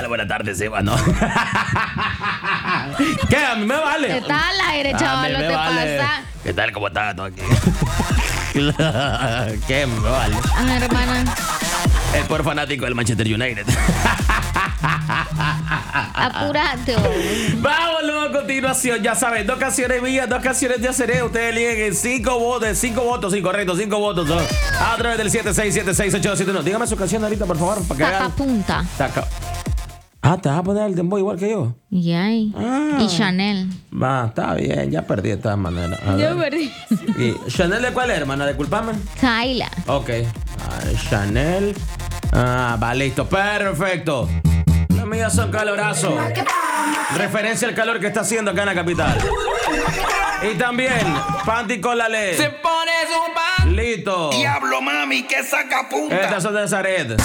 tal? Buenas tardes, Eva, ¿no? ¿Qué? A mí me vale. Está al aire, chaval, no te pasa. ¿Qué tal? ¿Cómo estás tú aquí? ¿Qué? Me vale. Ah, hermana. El peor fanático del Manchester United. Apurate. Vámonos a continuación. Ya saben, 2 canciones mías, 2 canciones de Aceré. Ustedes eligen en 5 votos, 5 votos, incorrecto, 5 votos. ¿No? A través del 76768271. Dígame su canción ahorita, por favor, para que hagan. Sacapunta. ¿Te vas a poner el dembow igual que yo? Y Chanel. Va, está bien, ya perdí de todas maneras. Yo perdí. ¿Y Chanel de cuál es, hermana? Disculpame. Kyla. Ok. Chanel. Va, listo. Perfecto. Las mías son calorazos. Referencia al calor que está haciendo acá en la capital. Y también, panty con la ley. Se pone su pan. Listo. Diablo, mami, que saca punta. Estas son de Zaret.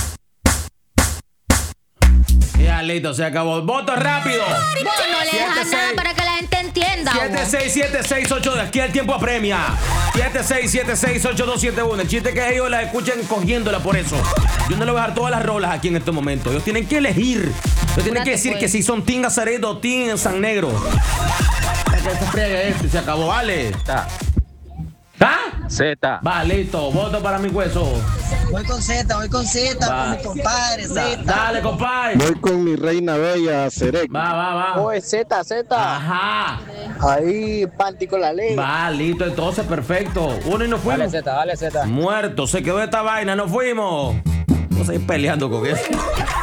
Ya, listo, se acabó. ¡Voto rápido! Vos no le dejas nada para que la gente entienda. 767682. Aquí el tiempo apremia. 76768271. El chiste es que ellos la escuchen cogiéndola por eso. Yo no le voy a dejar todas las rolas aquí en este momento. Ellos tienen que elegir. Ellos tienen que decir que si son Team Azaret o Team San Negro. Que se friegue esto y se acabó. Vale. Z. Va, listo. Voto para mi hueso. Voy con Z, con mi compadre, Z. Dale, compadre. Voy con mi reina bella, Serek. Va. Oye, Z. Ajá. Ahí, panty con la ley. Va, listo, entonces, perfecto. Uno y nos fuimos. Dale, Z. Muerto, se quedó esta vaina, nos fuimos. Vamos a ir peleando con eso.